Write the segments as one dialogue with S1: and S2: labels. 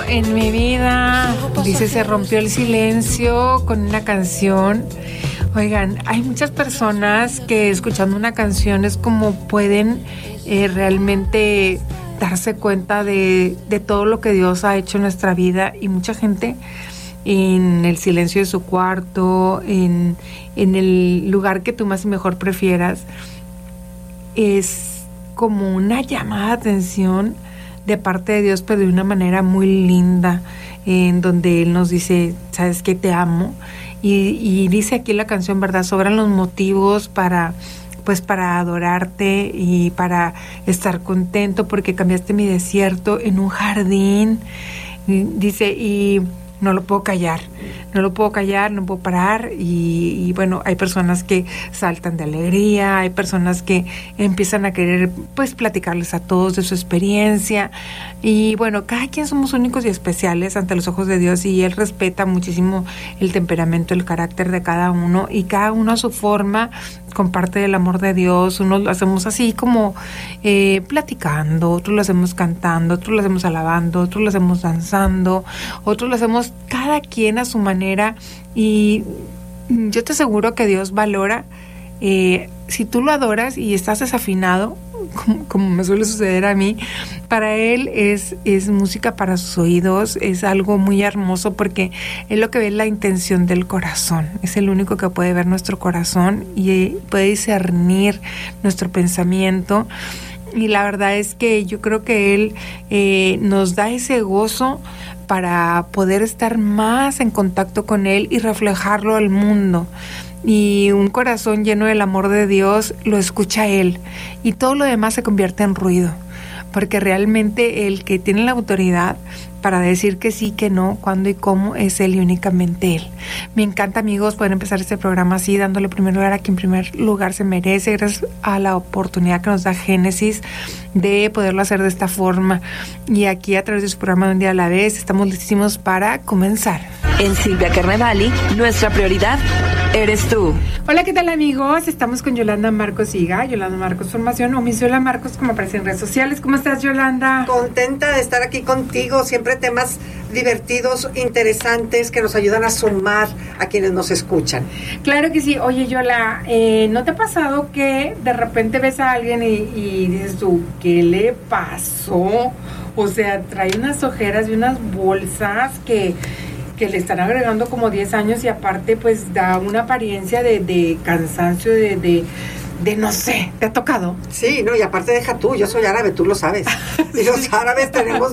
S1: en mi vida. Dice, se rompió el silencio con una canción. Oigan, hay muchas personas que escuchando una canción es como pueden realmente darse cuenta de todo lo que Dios ha hecho en nuestra vida, y mucha gente en el silencio de su cuarto, en el lugar que tú más y mejor prefieras, es como una llamada de atención de parte de Dios, pero de una manera muy linda, en donde Él nos dice, ¿sabes qué? Te amo. Y dice aquí la canción, ¿verdad? Sobran los motivos para adorarte y para estar contento porque cambiaste mi desierto en un jardín. Dice, y no lo puedo callar, no puedo parar. Y bueno, hay personas que saltan de alegría, hay personas que empiezan a querer pues platicarles a todos de su experiencia. Y bueno, cada quien somos únicos y especiales ante los ojos de Dios, y Él respeta muchísimo el temperamento, el carácter de cada uno, y cada uno a su forma comparte el amor de Dios. Unos lo hacemos así como platicando, otros lo hacemos cantando, otros lo hacemos alabando, otros lo hacemos danzando, otros lo hacemos cada quien a su manera. Y yo te aseguro que Dios valora si tú lo adoras y estás desafinado, como me suele suceder a mí. Para Él es música para sus oídos, es algo muy hermoso, porque Él lo que ve es la intención del corazón. Es el único que puede ver nuestro corazón y puede discernir nuestro pensamiento. Y la verdad es que yo creo que Él nos da ese gozo para poder estar más en contacto con Él y reflejarlo al mundo. Y un corazón lleno del amor de Dios lo escucha Él, y todo lo demás se convierte en ruido, porque realmente el que tiene la autoridad para decir que sí, que no, cuándo y cómo, es Él y únicamente Él. Me encanta, amigos, poder empezar este programa así, dándole primer lugar a quien primer lugar se merece, gracias a la oportunidad que nos da Génesis de poderlo hacer de esta forma. Y aquí, a través de su programa de Un Día a la Vez, estamos listísimos para comenzar.
S2: En Silvia Carnevali, nuestra prioridad eres tú.
S1: Hola, ¿qué tal, amigos? Estamos con Yolanda Marcos Higa, Yolanda Marcos Formación, o Miss Yola Marcos, como aparece en redes sociales. ¿Cómo estás, Yolanda?
S3: Contenta de estar aquí contigo, siempre temas divertidos, interesantes, que nos ayudan a sumar a quienes nos escuchan.
S1: Claro que sí. Oye, Yola, ¿no te ha pasado que de repente ves a alguien y dices tú, ¿qué le pasó? O sea, trae unas ojeras y unas bolsas que le están agregando como 10 años, y aparte pues da una apariencia de cansancio, de no sé, ¿te ha tocado?
S3: Sí, no, y aparte deja tú, yo soy árabe, tú lo sabes. Y los árabes tenemos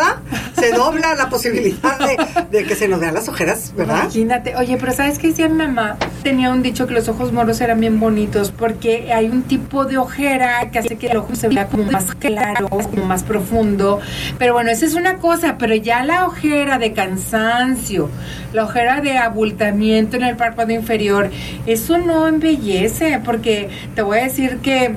S3: se dobla la posibilidad de que se nos vean las ojeras, ¿verdad?
S1: Imagínate. Oye, pero ¿sabes qué decía mi mamá? Tenía un dicho que los ojos moros eran bien bonitos, porque hay un tipo de ojera que hace que el ojo se vea como más claro, como más profundo. Pero bueno, esa es una cosa, pero ya la ojera de cansancio, la ojera de abultamiento en el párpado inferior, eso no embellece, porque te voy a decir que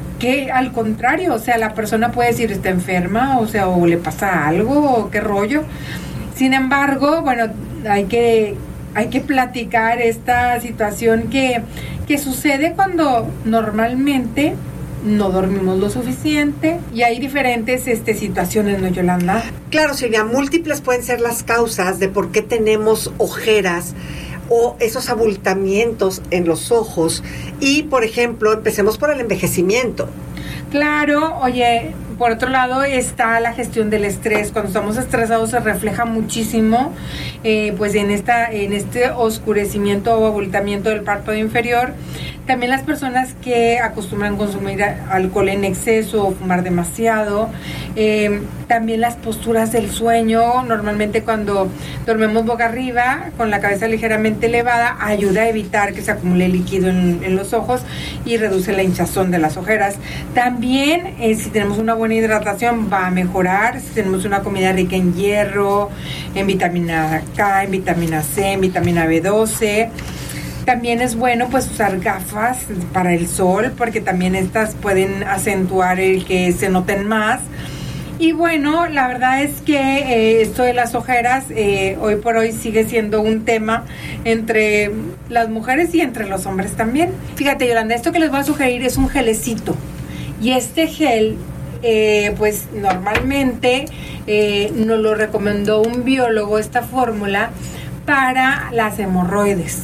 S1: al contrario, o sea, la persona puede decir, está enferma, o sea, o le pasa algo, o qué rollo. Sin embargo, bueno, hay que platicar esta situación que sucede cuando normalmente no dormimos lo suficiente, y hay diferentes situaciones, ¿no, Yolanda?
S3: Claro, Silvia, múltiples pueden ser las causas de por qué tenemos ojeras o esos abultamientos en los ojos. Y, por ejemplo, empecemos por el envejecimiento.
S1: Claro, oye, por otro lado está la gestión del estrés. Cuando estamos estresados se refleja muchísimo pues en este oscurecimiento o abultamiento del párpado inferior. También las personas que acostumbran consumir alcohol en exceso o fumar demasiado. También las posturas del sueño. Normalmente cuando dormimos boca arriba, con la cabeza ligeramente elevada, ayuda a evitar que se acumule líquido en los ojos y reduce la hinchazón de las ojeras. También, si tenemos una buena hidratación, va a mejorar. Si tenemos una comida rica en hierro, en vitamina K, en vitamina C, en vitamina B12. También es bueno pues usar gafas para el sol, porque también estas pueden acentuar el que se noten más. Y bueno, la verdad es que esto de las ojeras hoy por hoy sigue siendo un tema entre las mujeres y entre los hombres también. Fíjate, Yolanda, esto que les voy a sugerir es un gelecito. Y este gel, pues normalmente nos lo recomendó un biólogo esta fórmula para las hemorroides.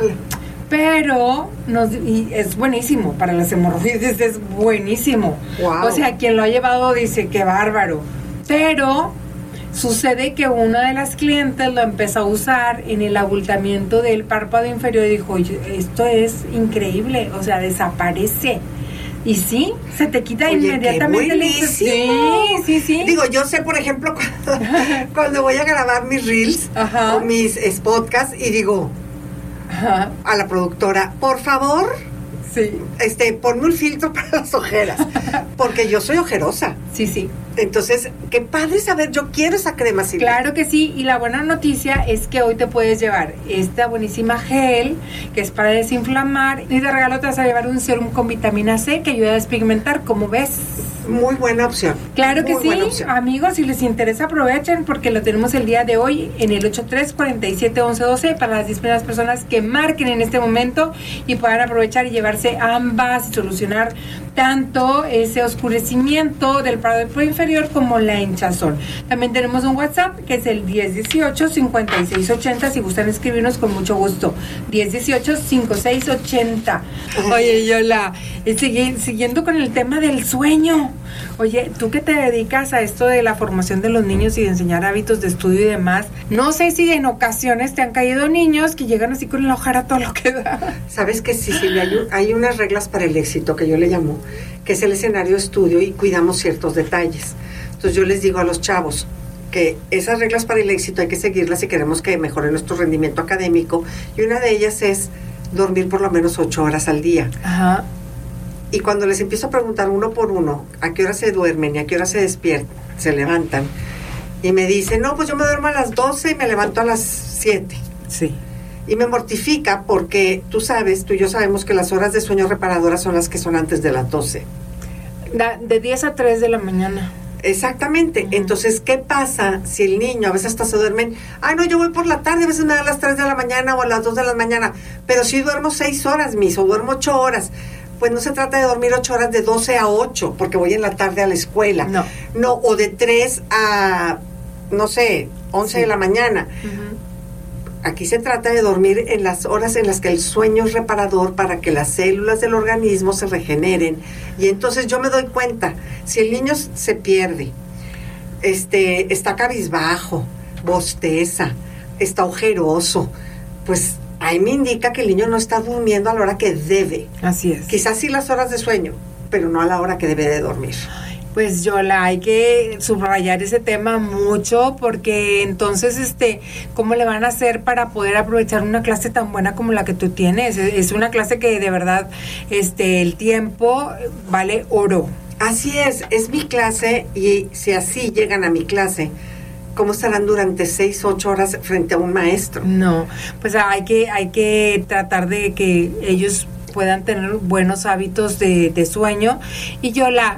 S1: Pero y es buenísimo, para las hemorroides es buenísimo.
S3: Wow.
S1: O sea, quien lo ha llevado dice que bárbaro. Pero sucede que una de las clientes lo empezó a usar en el abultamiento del párpado inferior y dijo, oye, esto es increíble, o sea, desaparece. Y sí, se te quita inmediatamente el
S3: Sí. Digo, yo sé, por ejemplo, cuando voy a grabar mis reels o mis podcasts y digo a la productora, por favor, ponme un filtro para las ojeras, porque yo soy ojerosa.
S1: Sí.
S3: Entonces, qué padre saber, yo quiero esa crema, Silvia.
S1: Claro que sí, y la buena noticia es que hoy te puedes llevar esta buenísima gel, que es para desinflamar, y de regalo te vas a llevar un serum con vitamina C que ayuda a despigmentar, ¿cómo ves?
S3: Muy buena opción.
S1: Claro que sí, amigos, si les interesa aprovechen porque lo tenemos el día de hoy en el 83-47-11-12 para las 10 primeras personas que marquen en este momento y puedan aprovechar y llevarse ambas y solucionar tanto ese oscurecimiento del párpado inferior como la hinchazón. También tenemos un WhatsApp que es el 1018-5680 si gustan escribirnos con mucho gusto. 1018-5680. Oye, Yola, siguiendo con el tema del sueño. Oye, tú que te dedicas a esto de la formación de los niños y de enseñar hábitos de estudio y demás, no sé si en ocasiones te han caído niños que llegan así con la ojera todo lo que da.
S3: Sabes que sí, Silvia, hay unas reglas para el éxito que yo le llamo, que es el escenario de estudio y cuidamos ciertos detalles. Entonces yo les digo a los chavos que esas reglas para el éxito hay que seguirlas si queremos que mejore nuestro rendimiento académico, y una de ellas es dormir por lo menos 8 horas al día.
S1: Ajá.
S3: Y cuando les empiezo a preguntar uno por uno a qué hora se duermen y a qué hora se despiertan, se levantan, y me dicen, no, pues yo me duermo a las 12 y me levanto a las 7.
S1: Sí.
S3: Y me mortifica porque tú y yo sabemos que las horas de sueño reparadoras son las que son antes de las 12.
S1: De 10 a 3 de la mañana.
S3: Exactamente. Entonces, ¿qué pasa si el niño a veces hasta se duermen? Ay, no, yo voy por la tarde, a veces me da a las 3 de la mañana o a las 2 de la mañana, pero sí duermo 6 horas, o duermo 8 horas. Pues no se trata de dormir 8 horas de 12 a 8, porque voy en la tarde a la escuela. No, o de 3 a, no sé, 11 de la mañana. Aquí se trata de dormir en las horas en las que el sueño es reparador para que las células del organismo se regeneren. Y entonces yo me doy cuenta, si el niño se pierde, está cabizbajo, bosteza, está ojeroso, pues ahí me indica que el niño no está durmiendo a la hora que debe.
S1: Así es.
S3: Quizás sí las horas de sueño, pero no a la hora que debe de dormir.
S1: Pues Yola, hay que subrayar ese tema mucho porque entonces, ¿cómo le van a hacer para poder aprovechar una clase tan buena como la que tú tienes? Es una clase que de verdad, el tiempo vale oro.
S3: Así es mi clase, y si así llegan a mi clase, ¿cómo estarán durante 6, 8 horas frente a un maestro?
S1: No, pues hay que tratar de que ellos puedan tener buenos hábitos de sueño. Y Yola,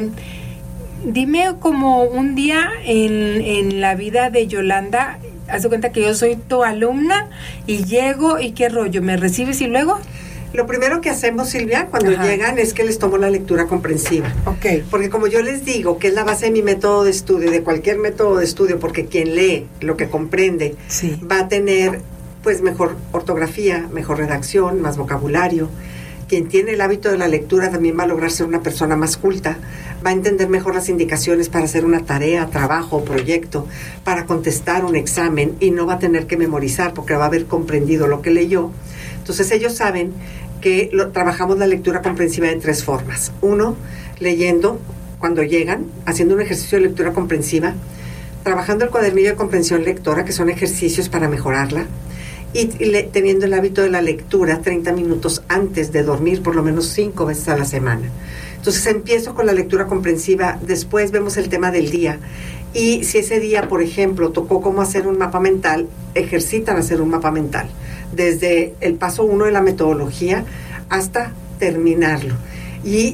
S1: dime como un día en la vida de Yolanda. Haz de cuenta que yo soy tu alumna y llego y qué rollo, ¿me recibes y luego?
S3: Lo primero que hacemos, Silvia, cuando llegan es que les tomo la lectura comprensiva.
S1: Okay.
S3: Porque como yo les digo, que es la base de mi método de estudio, de cualquier método de estudio, porque quien lee lo que comprende va a tener pues mejor ortografía, mejor redacción, más vocabulario. Quien tiene el hábito de la lectura también va a lograr ser una persona más culta, va a entender mejor las indicaciones para hacer una tarea, trabajo o proyecto, para contestar un examen, y no va a tener que memorizar porque va a haber comprendido lo que leyó. Entonces ellos saben que trabajamos la lectura comprensiva de 3 formas. 1, leyendo cuando llegan, haciendo un ejercicio de lectura comprensiva, trabajando el cuadernillo de comprensión lectora, que son ejercicios para mejorarla, y teniendo el hábito de la lectura 30 minutos antes de dormir, por lo menos 5 veces a la semana. Entonces empiezo con la lectura comprensiva, después vemos el tema del día, y si ese día, por ejemplo, tocó cómo hacer un mapa mental, ejercitan hacer un mapa mental, desde el paso 1 de la metodología hasta terminarlo. Y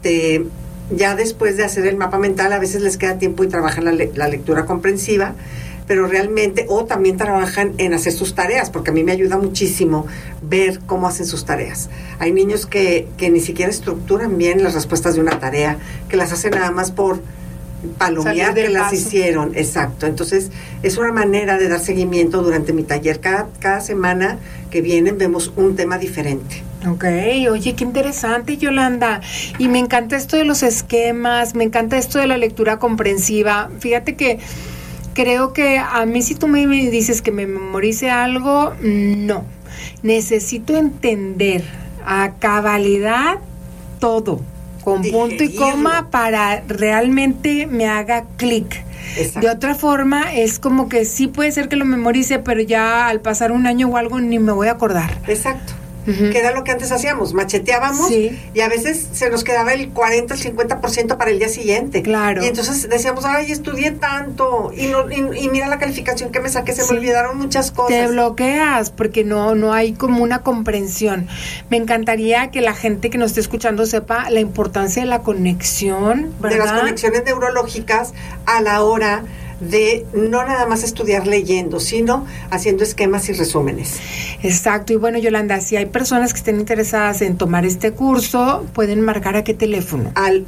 S3: ya después de hacer el mapa mental, a veces les queda tiempo y trabajan la lectura comprensiva, pero realmente, o también trabajan en hacer sus tareas, porque a mí me ayuda muchísimo ver cómo hacen sus tareas. Hay niños que ni siquiera estructuran bien las respuestas de una tarea, que las hacen nada más por palomear que las hicieron, exacto. Entonces, es una manera de dar seguimiento durante mi taller. Cada semana que vienen vemos un tema diferente.
S1: Ok, oye, qué interesante, Yolanda. Y me encanta esto de los esquemas, me encanta esto de la lectura comprensiva. Fíjate que creo que a mí, si tú me dices que me memorice algo, no. Necesito entender a cabalidad todo, con punto y coma, para realmente me haga clic. Exacto. De otra forma, es como que sí puede ser que lo memorice, pero ya al pasar un año o algo ni me voy a acordar.
S3: Exacto. Que era lo que antes hacíamos, macheteábamos y a veces se nos quedaba el 40, el 50% para el día siguiente.
S1: Claro.
S3: Y entonces decíamos, ay, estudié tanto y mira la calificación que me saqué, se me olvidaron muchas cosas.
S1: Te bloqueas porque no hay como una comprensión. Me encantaría que la gente que nos esté escuchando sepa la importancia de la conexión, ¿verdad?
S3: De las conexiones neurológicas a la hora de no nada más estudiar leyendo, sino haciendo esquemas y resúmenes.
S1: Exacto. Y bueno, Yolanda, si hay personas que estén interesadas en tomar este curso, pueden marcar ¿a qué teléfono?
S3: Al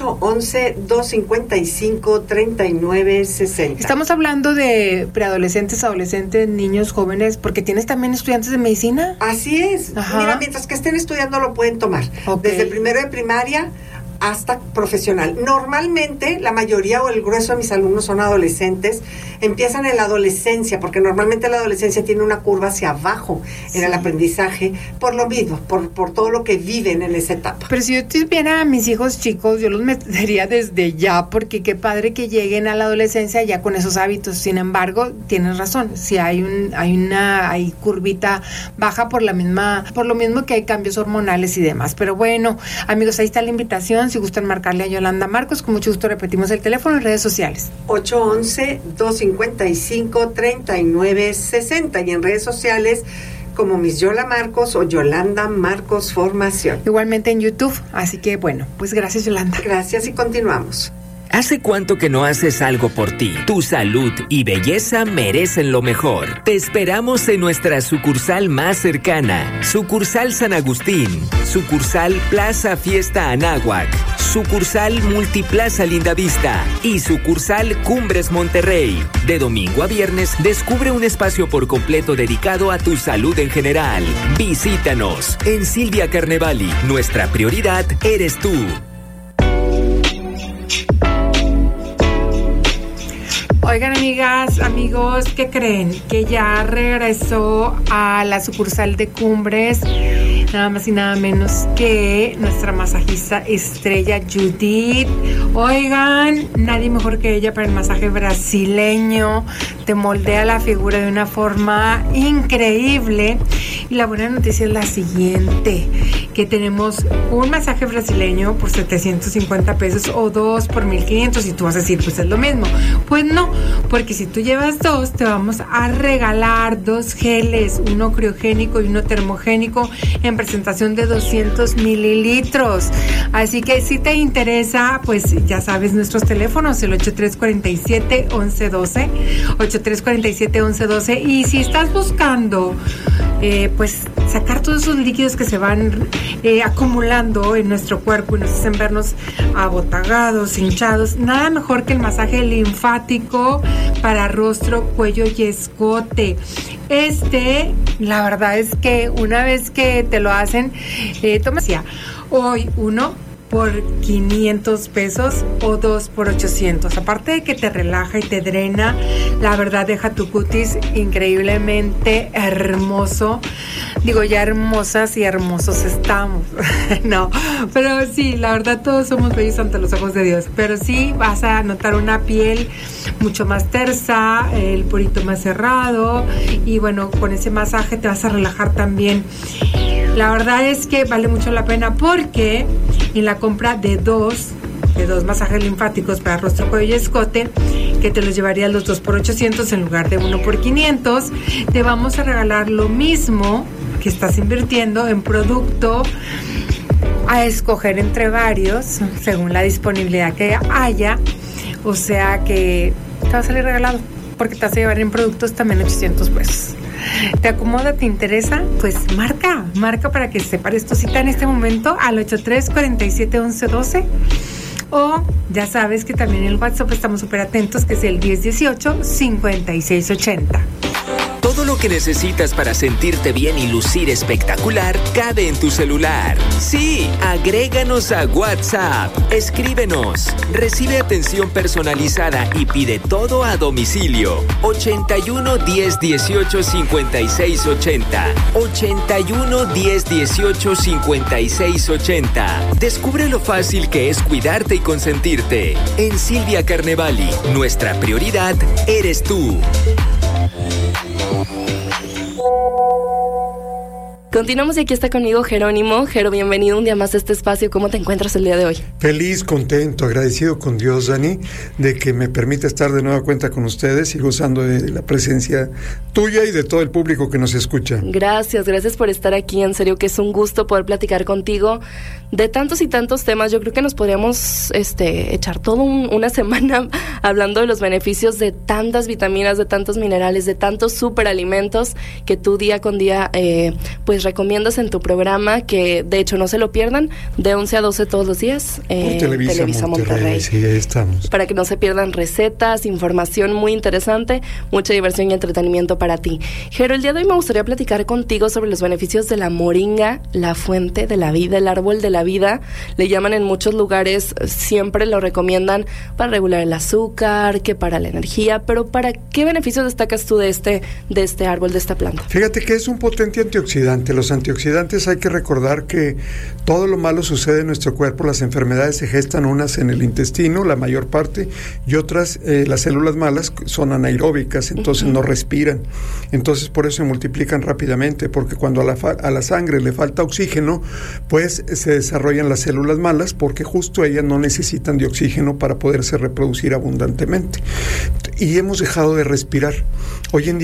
S3: 811-255-3960.
S1: Estamos hablando de preadolescentes, adolescentes, niños, jóvenes, porque tienes también estudiantes de medicina.
S3: Así es. Ajá. Mira, mientras que estén estudiando lo pueden tomar. Okay. Desde primero de primaria hasta profesional. Normalmente, la mayoría o el grueso de mis alumnos son adolescentes, empiezan en la adolescencia, porque normalmente la adolescencia tiene una curva hacia abajo en el aprendizaje, por lo mismo, por todo lo que viven en esa etapa.
S1: Pero si yo tuviera a mis hijos chicos, yo los metería desde ya, porque qué padre que lleguen a la adolescencia ya con esos hábitos. Sin embargo, tienes razón, si hay curvita baja por lo mismo que hay cambios hormonales y demás. Pero bueno, amigos, ahí está la invitación. Si gustan marcarle a Yolanda Marcos, con mucho gusto repetimos el teléfono en redes sociales.
S3: 811-255-3960 y en redes sociales como Miss Yola Marcos o Yolanda Marcos Formación.
S1: Igualmente en YouTube, así que bueno, pues gracias, Yolanda.
S3: Gracias y continuamos.
S4: ¿Hace cuánto que no haces algo por ti? Tu salud y belleza merecen lo mejor. Te esperamos en nuestra sucursal más cercana. Sucursal San Agustín. Sucursal Plaza Fiesta Anáhuac. Sucursal Multiplaza Lindavista. Y sucursal Cumbres Monterrey. De domingo a viernes, descubre un espacio por completo dedicado a tu salud en general. Visítanos. En Silvia Carnevali, nuestra prioridad eres tú.
S1: Oigan, amigas, amigos, ¿qué creen? Que ya regresó a la sucursal de Cumbres, nada más y nada menos que nuestra masajista estrella Judith. Oigan, nadie mejor que ella para el masaje brasileño. Te moldea la figura de una forma increíble. Y la buena noticia es la siguiente, que tenemos un masaje brasileño por 750 pesos o dos por 1,500, y tú vas a decir, pues es lo mismo. Pues no, porque si tú llevas dos, te vamos a regalar 2 geles, uno criogénico y uno termogénico, en presentación de 200 mililitros. Así que si te interesa, pues ya sabes nuestros teléfonos, el 8347-1112, 8347-1112, y si estás buscando pues sacar todos esos líquidos que se van acumulando en nuestro cuerpo y nos hacen vernos abotagados, hinchados, nada mejor que el masaje linfático para rostro, cuello y escote. La verdad es que una vez que te lo hacen, toma hoy uno por 500 pesos o 2 por 800. Aparte de que te relaja y te drena, la verdad deja tu cutis increíblemente hermoso. Digo, ya hermosas y hermosos estamos. No, pero sí, la verdad todos somos bellos ante los ojos de Dios. Pero sí vas a notar una piel mucho más tersa, el porito más cerrado, y bueno, con ese masaje te vas a relajar también. La verdad es que vale mucho la pena, porque en la compra de dos masajes linfáticos para rostro, cuello y escote, que te los llevarías los 2 por 800 en lugar de 1 por 500, te vamos a regalar lo mismo que estás invirtiendo en producto, a escoger entre varios según la disponibilidad que haya. O sea que te va a salir regalado, porque te vas a llevar en productos también 800 pesos. ¿Te acomoda? ¿Te interesa? Pues marca para que separes tu cita en este momento al 8347-1112, O ya sabes que también en el WhatsApp estamos súper atentos, que es el 1018-5680.
S4: Todo lo que necesitas para sentirte bien y lucir espectacular cabe en tu celular. Sí, agréganos a WhatsApp, escríbenos, recibe atención personalizada y pide todo a domicilio. 81 10 18 56 80. 81 10 18 56 80. Descubre lo fácil que es cuidarte y consentirte. En Silvia Carnevali, nuestra prioridad eres tú.
S5: Continuamos y aquí está conmigo Jerónimo. Jero, bienvenido un día más a este espacio. ¿Cómo te encuentras el día de hoy?
S6: Feliz, contento, agradecido con Dios, Dani, de que me permita estar de nueva cuenta con ustedes y gozando de la presencia tuya y de todo el público que nos escucha.
S5: Gracias por estar aquí. En serio que es un gusto poder platicar contigo de tantos y tantos temas. Yo creo que nos podríamos echar toda una semana hablando de los beneficios de tantas vitaminas, de tantos minerales, de tantos superalimentos que tú día con día pues recomiendas en tu programa, que de hecho no se lo pierdan, de 11 a 12 todos los días,
S6: Televisa Monterrey. Sí, ahí estamos.
S5: Para que no se pierdan recetas, información muy interesante, mucha diversión y entretenimiento para ti. Jero, el día de hoy me gustaría platicar contigo sobre los beneficios de la moringa, la fuente de la vida, el árbol de la vida. Le llaman en muchos lugares, siempre lo recomiendan para regular el azúcar, que para la energía, pero ¿para qué beneficios destacas tú de este árbol, de esta planta?
S6: Fíjate que es un potente antioxidante. Los antioxidantes, hay que recordar que todo lo malo sucede en nuestro cuerpo. Las enfermedades se gestan, unas en el intestino, la mayor parte, y otras, las células malas son anaeróbicas, entonces no respiran. Entonces por eso se multiplican rápidamente, porque cuando a la sangre le falta oxígeno, pues se desarrollan las células malas, porque justo ellas no necesitan de oxígeno para poderse reproducir abundantemente. Y hemos dejado de respirar. Hoy en día